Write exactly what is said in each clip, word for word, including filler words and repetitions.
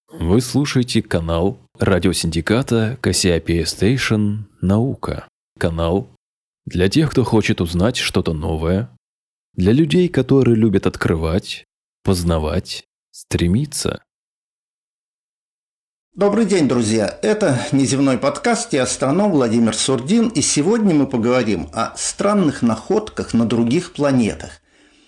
Вы слушаете канал радиосиндиката Кассиопея Station «Наука». Канал для тех, кто хочет узнать что-то новое, для людей, которые любят открывать, познавать, стремиться. Добрый день, друзья! Это неземной подкаст, я астроном Владимир Сурдин, и сегодня мы поговорим о странных находках на других планетах.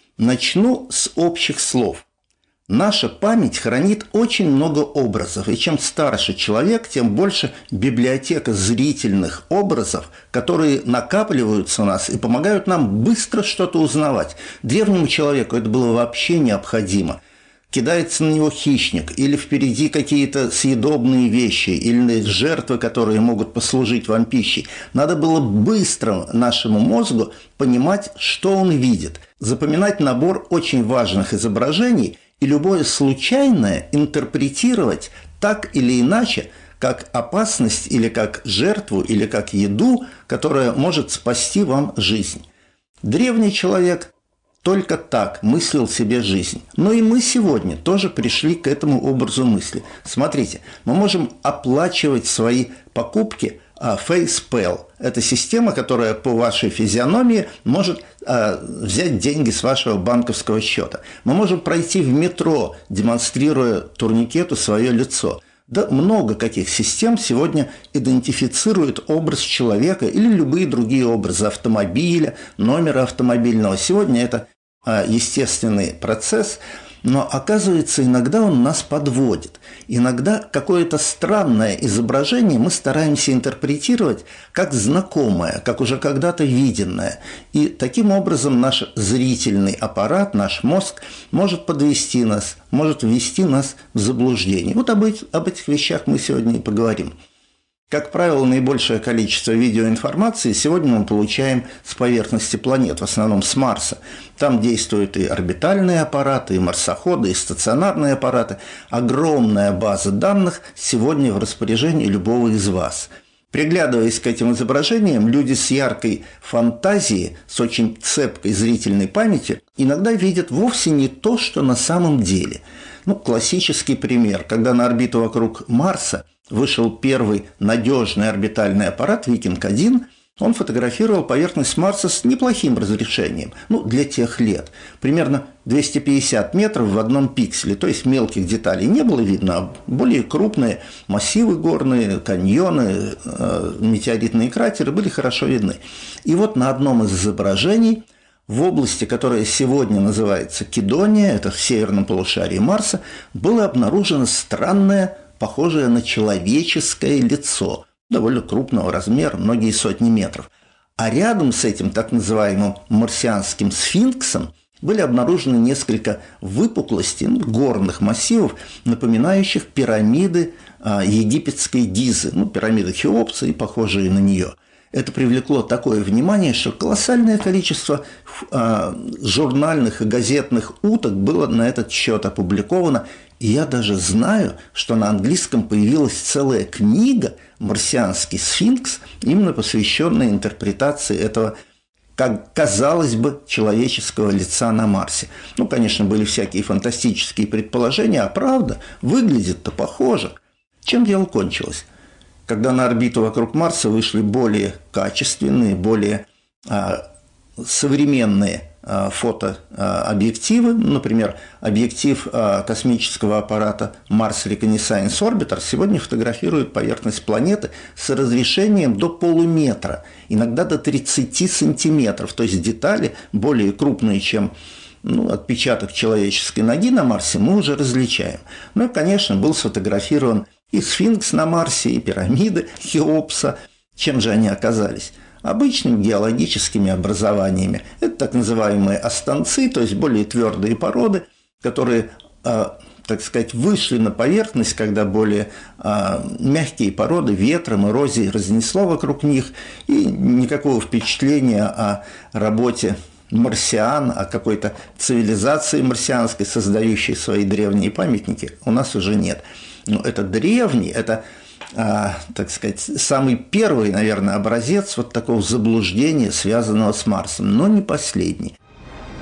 Начну с общих слов. Наша память хранит очень много образов, и чем старше человек, тем больше библиотека зрительных образов, которые накапливаются у нас и помогают нам быстро что-то узнавать. Древнему человеку это было вообще необходимо. Кидается на него хищник, или впереди какие-то съедобные вещи, или жертвы, которые могут послужить вам пищей. Надо было быстро нашему мозгу понимать, что он видит, запоминать набор очень важных изображений и любое случайное интерпретировать так или иначе, как опасность или как жертву или как еду, которая может спасти вам жизнь. Древний человек только так мыслил себе жизнь. Но и мы сегодня тоже пришли к этому образу мысли. Смотрите, мы можем оплачивать свои покупки FacePal. Это система, которая по вашей физиономии может э, взять деньги с вашего банковского счета. Мы можем пройти в метро, демонстрируя турникету свое лицо. Да много каких систем сегодня идентифицируют образ человека или любые другие образы автомобиля, номера автомобильного. Сегодня это э, естественный процесс. Но, оказывается, иногда он нас подводит. Иногда какое-то странное изображение мы стараемся интерпретировать как знакомое, как уже когда-то виденное. И таким образом наш зрительный аппарат, наш мозг может подвести нас, может ввести нас в заблуждение. Вот об этих, об этих вещах мы сегодня и поговорим. Как правило, наибольшее количество видеоинформации сегодня мы получаем с поверхности планет, в основном с Марса. Там действуют и орбитальные аппараты, и марсоходы, и стационарные аппараты. Огромная база данных сегодня в распоряжении любого из вас. Приглядываясь к этим изображениям, люди с яркой фантазией, с очень цепкой зрительной памятью, иногда видят вовсе не то, что на самом деле. Ну, классический пример, когда на орбиту вокруг Марса вышел первый надежный орбитальный аппарат «Викинг один», он фотографировал поверхность Марса с неплохим разрешением, ну, для тех лет. Примерно двести пятьдесят метров в одном пикселе, то есть мелких деталей не было видно, а более крупные массивы горные, каньоны, э, метеоритные кратеры были хорошо видны. И вот на одном из изображений в области, которая сегодня называется Кидония, это в северном полушарии Марса, было обнаружено странное, похожее на человеческое лицо, довольно крупного размера, многие сотни метров. А рядом с этим так называемым марсианским сфинксом были обнаружены несколько выпуклостей, ну, горных массивов, напоминающих пирамиды а, египетской Гизы, ну, пирамиды Хеопса и похожие на нее. Это привлекло такое внимание, что колоссальное количество э, журнальных и газетных уток было на этот счет опубликовано. И я даже знаю, что на английском появилась целая книга «Марсианский сфинкс», именно посвященная интерпретации этого, как казалось бы, человеческого лица на Марсе. Ну, конечно, были всякие фантастические предположения, а правда, выглядит-то похоже. Чем дело кончилось? Когда на орбиту вокруг Марса вышли более качественные, более а, современные а, фотообъективы, например, объектив а, космического аппарата Mars Reconnaissance Orbiter сегодня фотографирует поверхность планеты с разрешением до полуметра, иногда до тридцати сантиметров, то есть детали более крупные, чем ну, отпечаток человеческой ноги на Марсе, мы уже различаем. Ну и, конечно, был сфотографирован и сфинкс на Марсе, и пирамиды Хеопса. Чем же они оказались? Обычными геологическими образованиями. Это так называемые останцы, то есть более твердые породы, которые, э, так сказать, вышли на поверхность, когда более э, мягкие породы ветром, эрозией разнесло вокруг них, и никакого впечатления о работе марсиан, о какой-то цивилизации марсианской, создающей свои древние памятники, у нас уже нет. Но это древний, это, а, так сказать, самый первый, наверное, образец вот такого заблуждения, связанного с Марсом, но не последний.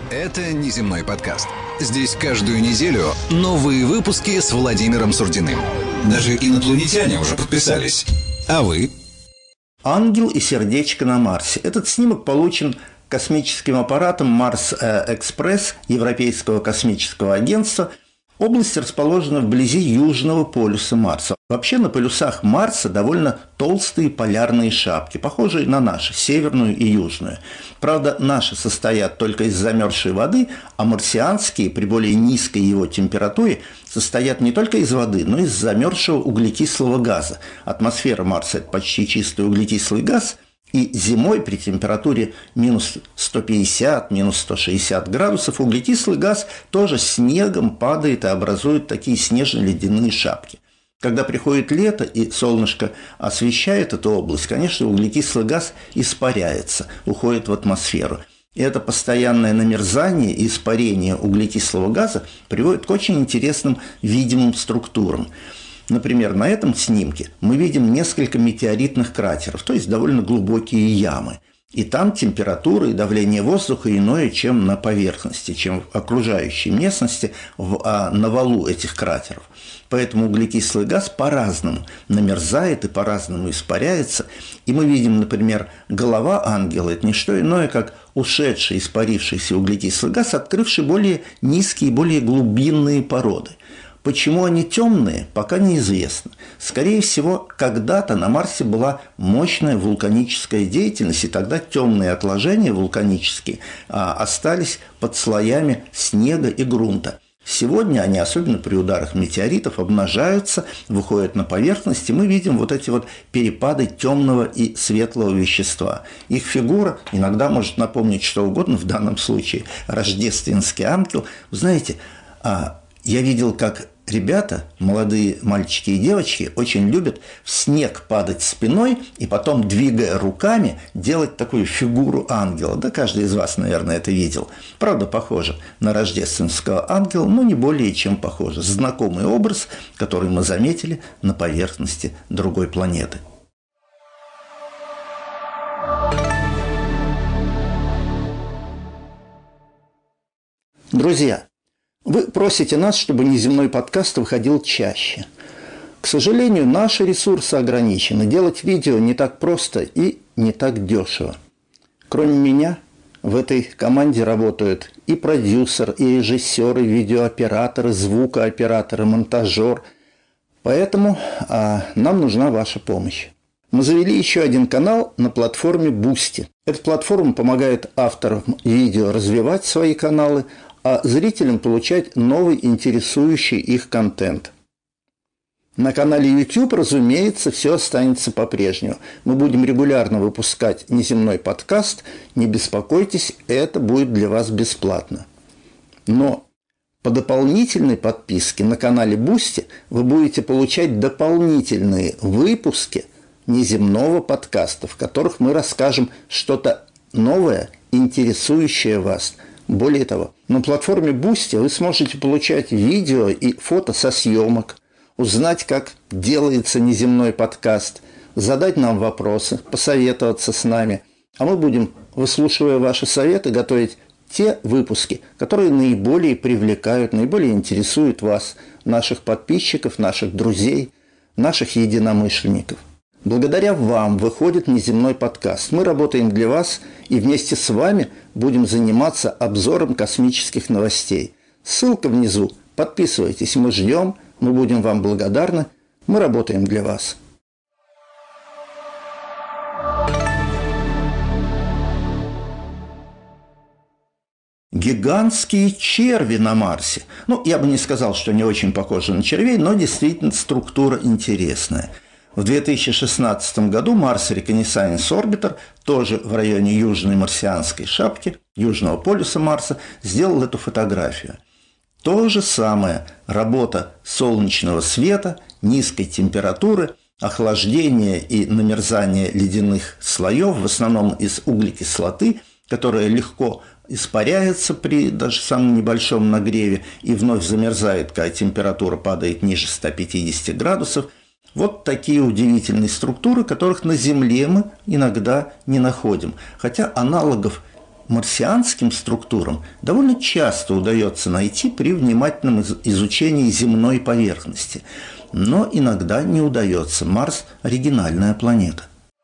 Это «Неземной подкаст». Здесь каждую неделю новые выпуски с Владимиром Сурдиным. Даже инопланетяне уже подписались. А вы? Ангел и сердечко на Марсе. Этот снимок получен космическим аппаратом Марс-Экспресс Европейского космического агентства. Область расположена вблизи южного полюса Марса. Вообще на полюсах Марса довольно толстые полярные шапки, похожие на наши, северную и южную. Правда, наши состоят только из замерзшей воды, а марсианские при более низкой его температуре состоят не только из воды, но и из замерзшего углекислого газа. Атмосфера Марса – это почти чистый углекислый газ. И зимой при температуре минус сто пятьдесят, минус сто шестьдесят градусов углекислый газ тоже снегом падает и образует такие снежно-ледяные шапки. Когда приходит лето и солнышко освещает эту область, конечно, углекислый газ испаряется, уходит в атмосферу. И это постоянное намерзание и испарение углекислого газа приводит к очень интересным видимым структурам. Например, на этом снимке мы видим несколько метеоритных кратеров, то есть довольно глубокие ямы. И там температура и давление воздуха иное, чем на поверхности, чем в окружающей местности, в, а, на валу этих кратеров. Поэтому углекислый газ по-разному намерзает и по-разному испаряется. И мы видим, например, голова ангела – это не что иное, как ушедший, испарившийся углекислый газ, открывший более низкие, более глубинные породы. Почему они темные, пока неизвестно. Скорее всего, когда-то на Марсе была мощная вулканическая деятельность, и тогда темные отложения вулканические а, остались под слоями снега и грунта. Сегодня они, особенно при ударах метеоритов, обнажаются, выходят на поверхность, и мы видим вот эти вот перепады темного и светлого вещества. Их фигура иногда может напомнить что угодно, в данном случае рождественский ангел. Вы знаете, а, я видел, как ребята, молодые мальчики и девочки, очень любят в снег падать спиной и потом, двигая руками, делать такую фигуру ангела. Да, каждый из вас, наверное, это видел. Правда, похоже на рождественского ангела, но не более чем похоже. Знакомый образ, который мы заметили на поверхности другой планеты. Друзья, вы просите нас, чтобы «Неземной подкаст» выходил чаще. К сожалению, наши ресурсы ограничены. Делать видео не так просто и не так дешево. Кроме меня, в этой команде работают и продюсер, и режиссер, и видеооператор, и звукооператор, и монтажер. Поэтому а, нам нужна ваша помощь. Мы завели еще один канал на платформе Boosty. Эта платформа помогает авторам видео развивать свои каналы, а зрителям получать новый интересующий их контент. На канале YouTube, разумеется, все останется по-прежнему. Мы будем регулярно выпускать «Неземной подкаст». Не беспокойтесь, это будет для вас бесплатно. Но по дополнительной подписке на канале Boosty вы будете получать дополнительные выпуски «Неземного подкаста», в которых мы расскажем что-то новое, интересующее вас. Более того, на платформе Boosty вы сможете получать видео и фото со съемок, узнать, как делается «Неземной подкаст», задать нам вопросы, посоветоваться с нами. А мы будем, выслушивая ваши советы, готовить те выпуски, которые наиболее привлекают, наиболее интересуют вас, наших подписчиков, наших друзей, наших единомышленников. Благодаря вам выходит «Неземной подкаст». Мы работаем для вас и вместе с вами будем заниматься обзором космических новостей. Ссылка внизу. Подписывайтесь. Мы ждем. Мы будем вам благодарны. Мы работаем для вас. Гигантские черви на Марсе. Ну, я бы не сказал, что они очень похожи на червей, но действительно структура интересная. В две тысячи шестнадцатом году Mars Reconnaissance Orbiter, тоже в районе южной марсианской шапки, южного полюса Марса, сделал эту фотографию. То же самое – работа солнечного света, низкой температуры, охлаждения и намерзания ледяных слоев, в основном из углекислоты, которая легко испаряется при даже самом небольшом нагреве и вновь замерзает, когда температура падает ниже ста пятидесяти градусов. Вот такие удивительные структуры, которых на Земле мы иногда не находим. Хотя аналогов марсианским структурам довольно часто удается найти при внимательном изучении земной поверхности. Но иногда не удается. Марс – оригинальная планета.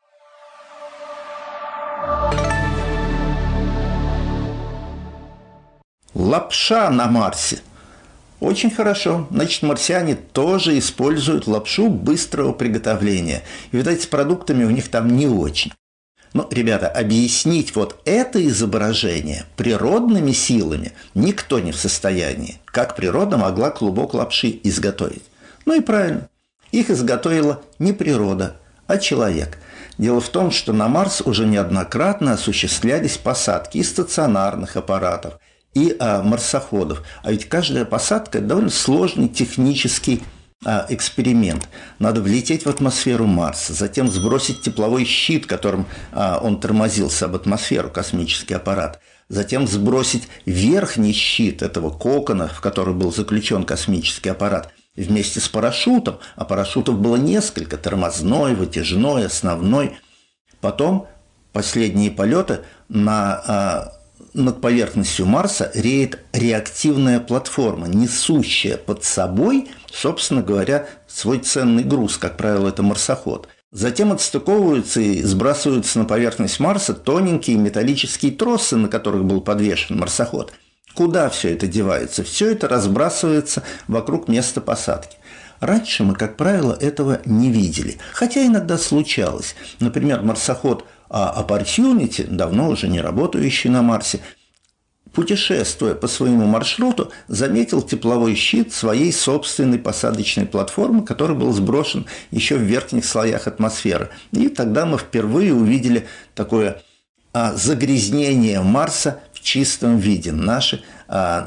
Лапша на Марсе. Очень хорошо. Значит, марсиане тоже используют лапшу быстрого приготовления. И, видать, с продуктами у них там не очень. Но, ребята, объяснить вот это изображение природными силами никто не в состоянии. Как природа могла клубок лапши изготовить? Ну и правильно. Их изготовила не природа, а человек. Дело в том, что на Марс уже неоднократно осуществлялись посадки и стационарных аппаратов, и а, марсоходов. А ведь каждая посадка – это довольно сложный технический а, эксперимент. Надо влететь в атмосферу Марса, затем сбросить тепловой щит, которым а, он тормозился об атмосферу, космический аппарат, затем сбросить верхний щит этого кокона, в который был заключен космический аппарат, вместе с парашютом, а парашютов было несколько – тормозной, вытяжной, основной. Потом последние полеты на а, над поверхностью Марса реет реактивная платформа, несущая под собой, собственно говоря, свой ценный груз, как правило, это марсоход. Затем отстыковываются и сбрасываются на поверхность Марса тоненькие металлические тросы, на которых был подвешен марсоход. Куда все это девается? Все это разбрасывается вокруг места посадки. Раньше мы, как правило, этого не видели, хотя иногда случалось. Например, марсоход Opportunity, давно уже не работающий на Марсе, путешествуя по своему маршруту, заметил тепловой щит своей собственной посадочной платформы, который был сброшен еще в верхних слоях атмосферы. И тогда мы впервые увидели такое а, загрязнение Марса в чистом виде, наши а,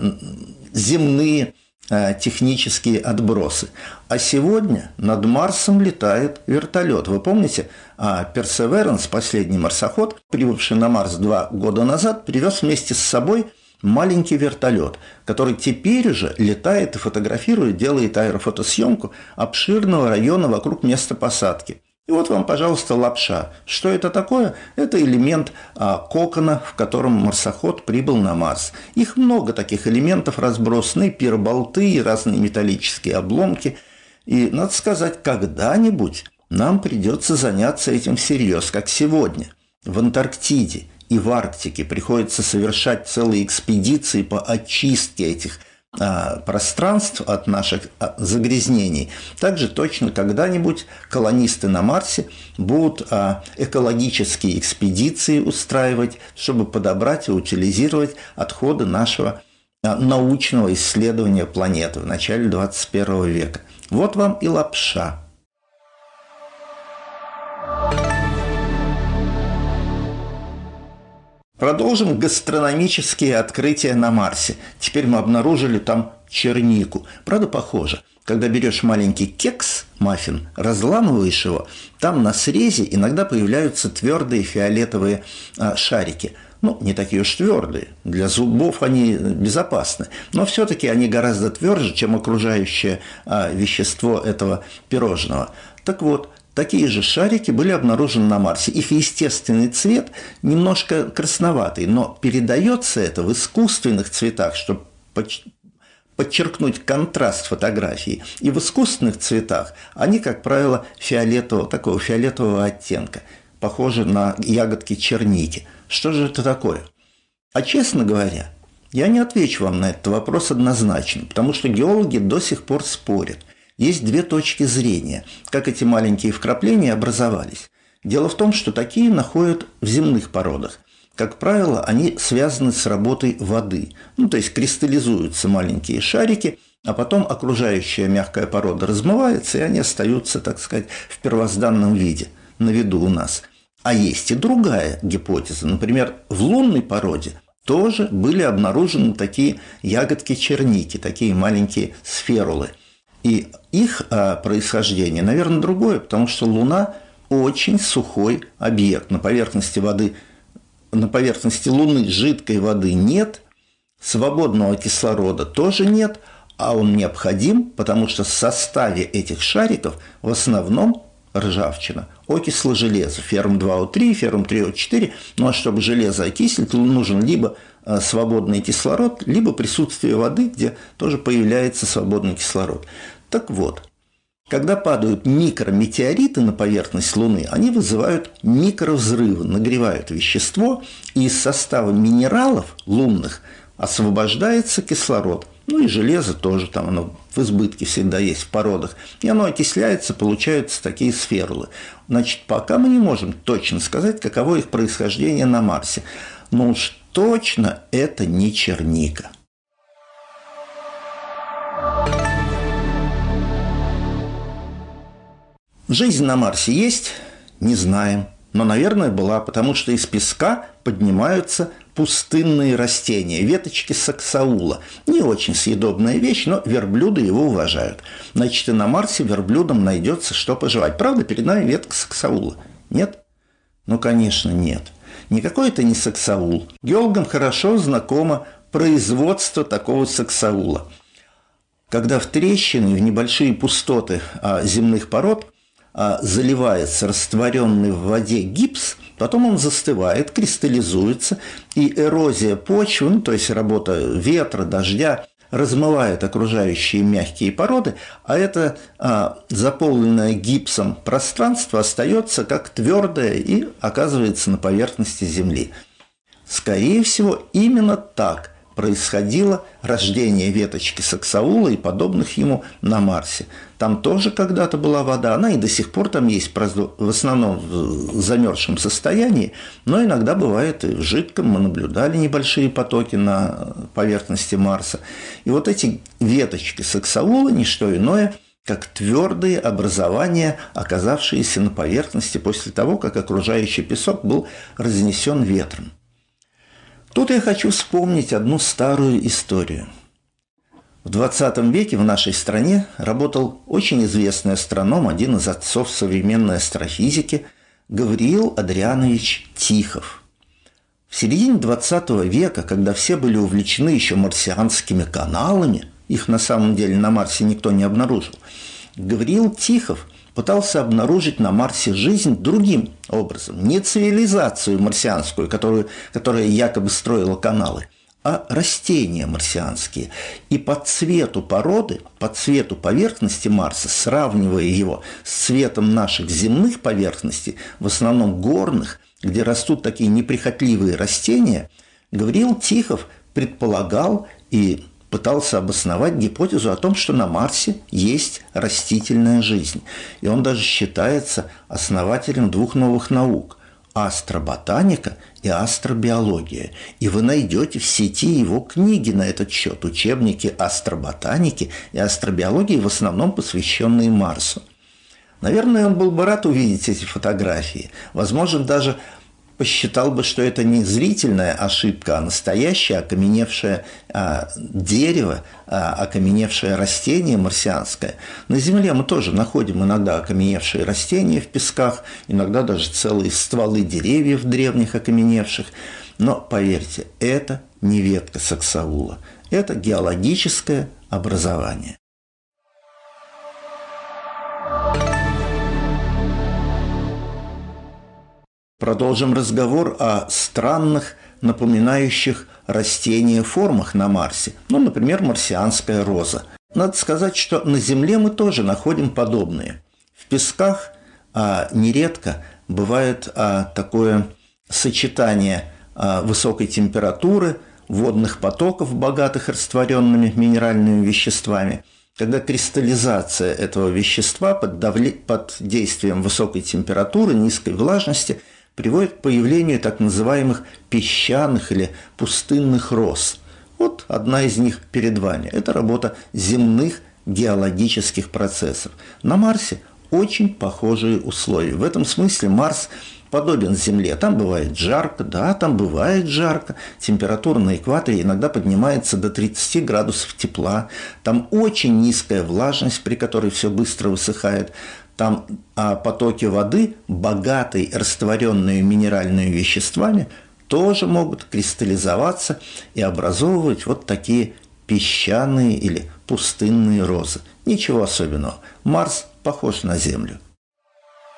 земные технические отбросы. А сегодня над Марсом летает вертолет. Вы помните, Perseverance, последний марсоход, прибывший на Марс два года назад, привез вместе с собой маленький вертолет, который теперь уже летает и фотографирует, делает аэрофотосъемку обширного района вокруг места посадки. И вот вам, пожалуйста, лапша. Что это такое? Это элемент а, кокона, в котором марсоход прибыл на Марс. Их много таких элементов разбросаны, пирболты, и разные металлические обломки. И, надо сказать, когда-нибудь нам придется заняться этим всерьез, как сегодня. В Антарктиде и в Арктике приходится совершать целые экспедиции по очистке этих пространств от наших загрязнений. Также точно когда-нибудь колонисты на Марсе будут экологические экспедиции устраивать, чтобы подобрать и утилизировать отходы нашего научного исследования планеты в начале двадцать первого века. Вот вам и лапша. Продолжим гастрономические открытия на Марсе. Теперь мы обнаружили там чернику. Правда, похоже. Когда берешь маленький кекс, маффин, разламываешь его, там на срезе иногда появляются твердые фиолетовые а, шарики. Ну, не такие уж твердые. Для зубов они безопасны. Но все-таки они гораздо тверже, чем окружающее а, вещество этого пирожного. Так вот, такие же шарики были обнаружены на Марсе. Их естественный цвет немножко красноватый, но передается это в искусственных цветах, чтобы подчеркнуть контраст фотографии. И в искусственных цветах они, как правило, фиолетового, такого фиолетового оттенка, похожи на ягодки черники. Что же это такое? А честно говоря, я не отвечу вам на этот вопрос однозначно, потому что геологи до сих пор спорят. Есть две точки зрения, как эти маленькие вкрапления образовались. Дело в том, что такие находят в земных породах. Как правило, они связаны с работой воды. Ну, то есть кристаллизуются маленькие шарики, а потом окружающая мягкая порода размывается, и они остаются, так сказать, в первозданном виде, на виду у нас. А есть и другая гипотеза. Например, в лунной породе тоже были обнаружены такие ягодки черники, такие маленькие сферулы. И их а, происхождение, наверное, другое, потому что Луна очень сухой объект. На поверхности воды, на поверхности Луны жидкой воды нет, свободного кислорода тоже нет, а он необходим, потому что в составе этих шариков в основном ржавчина, окисло железа, феррум два о три, феррум три о четыре. Ну а чтобы железо окислить, нужен либо свободный кислород, либо присутствие воды, где тоже появляется свободный кислород. Так вот, когда падают микрометеориты на поверхность Луны, они вызывают микровзрывы, нагревают вещество, и из состава минералов лунных освобождается кислород. Ну и железо тоже, там оно в избытке всегда есть в породах. И оно окисляется, получаются такие сферулы. Значит, пока мы не можем точно сказать, каково их происхождение на Марсе. Но уж точно это не черника. Жизнь на Марсе есть? Не знаем. Но, наверное, была, потому что из песка поднимаются пустынные растения, веточки саксаула. Не очень съедобная вещь, но верблюды его уважают. Значит, и на Марсе верблюдам найдется что пожевать. Правда, перед нами ветка саксаула? Нет? Ну, конечно, нет. Никакой это не саксаул. Геологам хорошо знакомо производство такого саксаула. Когда в трещины, в небольшие пустоты земных пород заливается растворенный в воде гипс, потом он застывает, кристаллизуется, и эрозия почвы, ну, то есть работа ветра, дождя, размывает окружающие мягкие породы, а это а, заполненное гипсом пространство остается как твердое и оказывается на поверхности Земли. Скорее всего, именно так происходило рождение веточки саксаула и подобных ему на Марсе. Там тоже когда-то была вода, она и до сих пор там есть, в основном в замерзшем состоянии, но иногда бывает и в жидком. Мы наблюдали небольшие потоки на поверхности Марса. И вот эти веточки саксаула – не что иное, как твердые образования, оказавшиеся на поверхности после того, как окружающий песок был разнесен ветром. Тут я хочу вспомнить одну старую историю. В двадцатом веке в нашей стране работал очень известный астроном, один из отцов современной астрофизики, Гавриил Адрианович Тихов. В середине двадцатого века, когда все были увлечены еще марсианскими каналами, их на самом деле на Марсе никто не обнаружил, Гавриил Тихов пытался обнаружить на Марсе жизнь другим образом. Не цивилизацию марсианскую, которую, которая якобы строила каналы, а растения марсианские. И по цвету породы, по цвету поверхности Марса, сравнивая его с цветом наших земных поверхностей, в основном горных, где растут такие неприхотливые растения, Гавриил Тихов предполагал и пытался обосновать гипотезу о том, что на Марсе есть растительная жизнь. И он даже считается основателем двух новых наук – астроботаника и астробиология. И вы найдете в сети его книги на этот счет, учебники астроботаники и астробиологии, в основном посвященные Марсу. Наверное, он был бы рад увидеть эти фотографии. Возможно, даже посчитал бы, что это не зрительная ошибка, а настоящее окаменевшее а, дерево, а, окаменевшее растение марсианское. На Земле мы тоже находим иногда окаменевшие растения в песках, иногда даже целые стволы деревьев древних окаменевших. Но, поверьте, это не ветка саксаула, это геологическое образование. Продолжим разговор о странных, напоминающих растения формах на Марсе. Ну, например, марсианская роза. Надо сказать, что на Земле мы тоже находим подобные. В песках а, нередко бывает а, такое сочетание а, высокой температуры, водных потоков, богатых растворенными минеральными веществами, когда кристаллизация этого вещества под, давле... под действием высокой температуры, низкой влажности приводит к появлению так называемых песчаных или пустынных роз. Вот одна из них перед вами. Это работа земных геологических процессов. На Марсе очень похожие условия. В этом смысле Марс подобен Земле. Там бывает жарко, да, там бывает жарко. Температура на экваторе иногда поднимается до тридцати градусов тепла. Там очень низкая влажность, при которой все быстро высыхает. Там а, потоки воды, богатые растворенными минеральными веществами, тоже могут кристаллизоваться и образовывать вот такие песчаные или пустынные розы. Ничего особенного. Марс похож на Землю.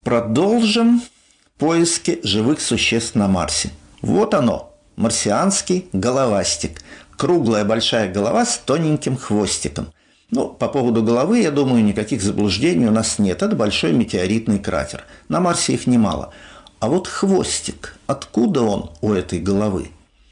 Продолжим поиски живых существ на Марсе. Вот оно, марсианский головастик. Круглая большая голова с тоненьким хвостиком. Ну, по поводу головы, я думаю, никаких заблуждений у нас нет. Это большой метеоритный кратер. На Марсе их немало. А вот хвостик, откуда он у этой головы?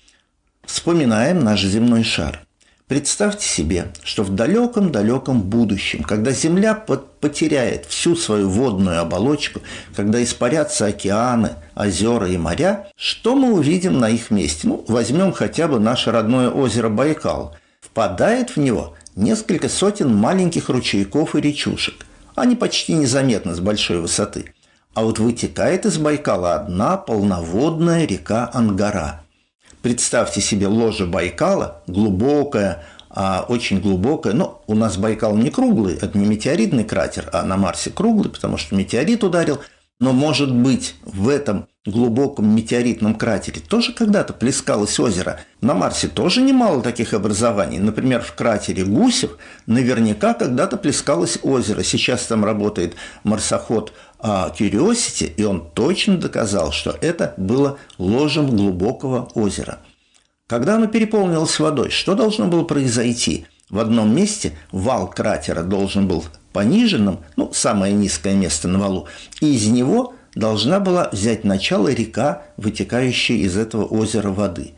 Вспоминаем наш земной шар. Представьте себе, что в далеком-далеком будущем, когда Земля потеряет всю свою водную оболочку, когда испарятся океаны, озера и моря, что мы увидим на их месте? Ну, возьмем хотя бы наше родное озеро Байкал. Впадает в него несколько сотен маленьких ручейков и речушек. Они почти незаметны с большой высоты. А вот вытекает из Байкала одна полноводная река Ангара. Представьте себе ложе Байкала, глубокое, а очень глубокое. Но у нас Байкал не круглый, это не метеоритный кратер, а на Марсе круглый, потому что метеорит ударил. Но, может быть, в этом глубоком метеоритном кратере тоже когда-то плескалось озеро. На Марсе тоже немало таких образований. Например, в кратере Гусев наверняка когда-то плескалось озеро. Сейчас там работает марсоход Curiosity, и он точно доказал, что это было ложем глубокого озера. Когда оно переполнилось водой, что должно было произойти? В одном месте вал кратера должен был пониженным, ну, самое низкое место на валу, и из него должна была взять начало река, вытекающая из этого озера воды.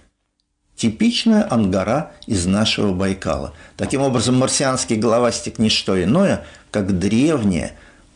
Типичная Ангара из нашего Байкала. Таким образом, марсианский головастик не что иное, как древнее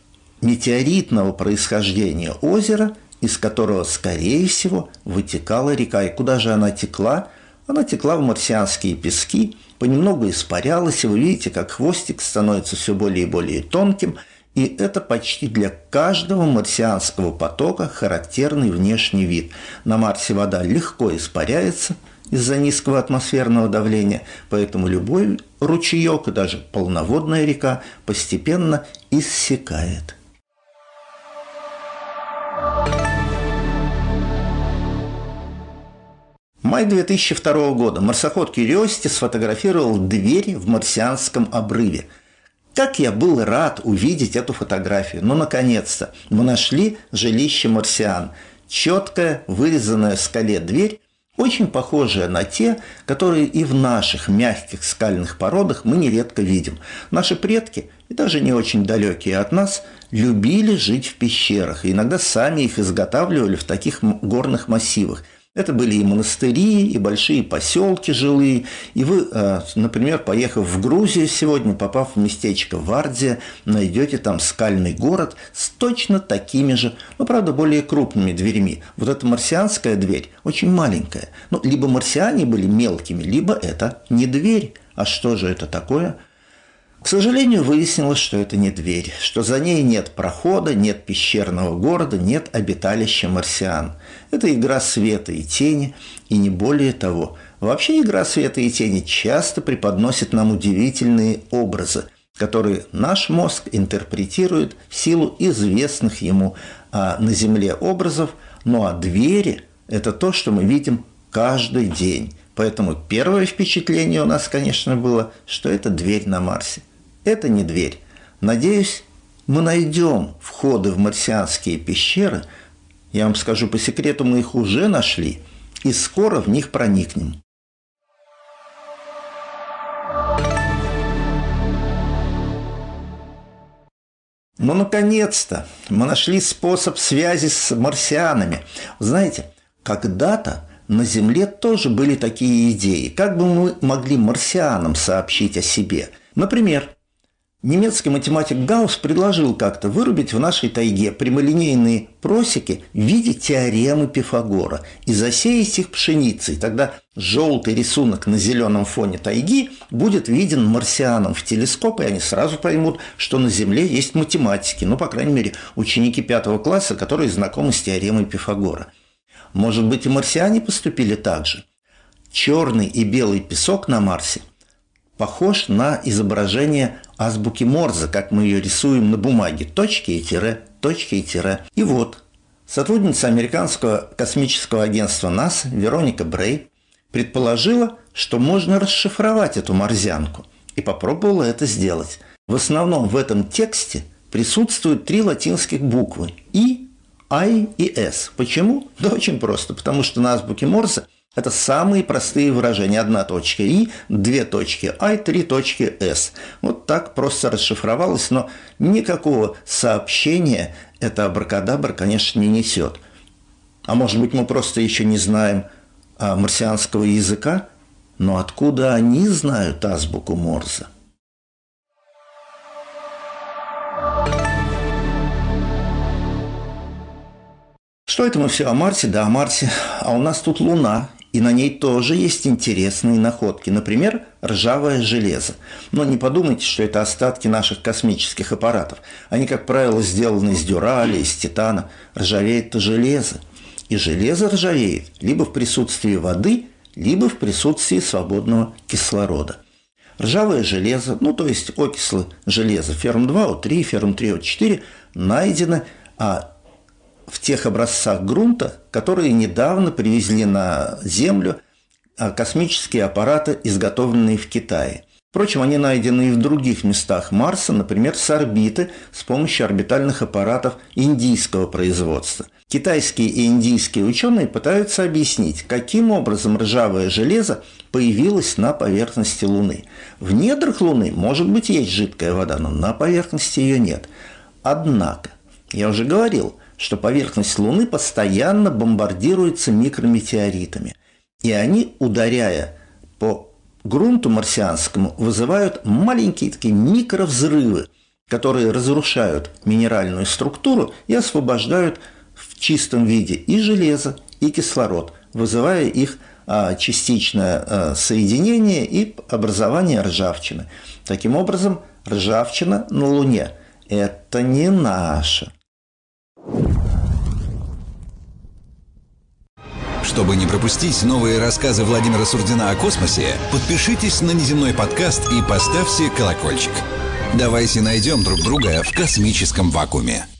метеоритного происхождения озера, из которого, скорее всего, вытекала река. И куда же она текла? Она текла в марсианские пески, понемногу испарялась, и вы видите, как хвостик становится все более и более тонким, и это почти для каждого марсианского потока характерный внешний вид. На Марсе вода легко испаряется из-за низкого атмосферного давления, поэтому любой ручеек и даже полноводная река постепенно иссякает. Май две тысячи второго года. Марсоход Curiosity сфотографировал дверь в марсианском обрыве. Как я был рад увидеть эту фотографию. Ну, наконец-то, мы нашли жилище марсиан. Четкая, вырезанная в скале дверь, очень похожая на те, которые и в наших мягких скальных породах мы нередко видим. Наши предки, и даже не очень далекие от нас, любили жить в пещерах, и иногда сами их изготавливали в таких горных массивах. Это были и монастыри, и большие поселки жилые. И вы, например, поехав в Грузию сегодня, попав в местечко Вардия, найдете там скальный город с точно такими же, но, правда, более крупными дверьми. Вот эта марсианская дверь очень маленькая. Ну, либо марсиане были мелкими, либо это не дверь. А что же это такое? К сожалению, выяснилось, что это не дверь, что за ней нет прохода, нет пещерного города, нет обиталища марсиан. Это игра света и тени, и не более того. Вообще игра света и тени часто преподносит нам удивительные образы, которые наш мозг интерпретирует в силу известных ему а, на Земле образов. Ну а двери – это то, что мы видим каждый день. Поэтому первое впечатление у нас, конечно, было, что это дверь на Марсе. Это не дверь. Надеюсь, мы найдем входы в марсианские пещеры. Я вам скажу по секрету, мы их уже нашли, и скоро в них проникнем. Ну, наконец-то мы нашли способ связи с марсианами. Знаете, когда-то на Земле тоже были такие идеи. Как бы мы могли марсианам сообщить о себе? Например, немецкий математик Гаусс предложил как-то вырубить в нашей тайге прямолинейные просеки в виде теоремы Пифагора и засеять их пшеницей. Тогда желтый рисунок на зеленом фоне тайги будет виден марсианам в телескоп, и они сразу поймут, что на Земле есть математики, ну, по крайней мере, ученики пятого класса, которые знакомы с теоремой Пифагора. Может быть, и марсиане поступили так же? Черный и белый песок на Марсе похож на изображение азбуки Морзе, как мы ее рисуем на бумаге. Точки и тире, точки и тире. И вот, сотрудница американского космического агентства НАСА Вероника Брей предположила, что можно расшифровать эту морзянку, и попробовала это сделать. В основном в этом тексте присутствуют три латинских буквы – И, I и S. Почему? Да очень просто, потому что на азбуке Морзе это самые простые выражения. Одна точка И, две точки I, три точки S. Вот так просто расшифровалось, но никакого сообщения эта абракадабра, конечно, не несет. А может быть, мы просто еще не знаем а, марсианского языка? Но откуда они знают азбуку Морзе? Что это мы все о Марсе? Да, о Марсе. А у нас тут Луна, и на ней тоже есть интересные находки. Например, ржавое железо. Но не подумайте, что это остатки наших космических аппаратов. Они, как правило, сделаны из дюрали, из титана. Ржавеет-то железо. И железо ржавеет либо в присутствии воды, либо в присутствии свободного кислорода. Ржавое железо, ну то есть окислы железа феррум два о три, феррум три о четыре, найдено а, в тех образцах грунта, которые недавно привезли на Землю космические аппараты, изготовленные в Китае. Впрочем, они найдены и в других местах Марса, например, с орбиты, с помощью орбитальных аппаратов индийского производства. Китайские и индийские ученые пытаются объяснить, каким образом ржавое железо появилось на поверхности Луны. В недрах Луны, может быть, есть жидкая вода, но на поверхности ее нет. Однако, я уже говорил, что поверхность Луны постоянно бомбардируется микрометеоритами. И они, ударяя по грунту марсианскому, вызывают маленькие такие микровзрывы, которые разрушают минеральную структуру и освобождают в чистом виде и железо, и кислород, вызывая их а, частичное а, соединение и образование ржавчины. Таким образом, ржавчина на Луне – это не наша. Чтобы не пропустить новые рассказы Владимира Сурдина о космосе, подпишитесь на «Неземной подкаст» и поставьте колокольчик. Давайте найдем друг друга в космическом вакууме.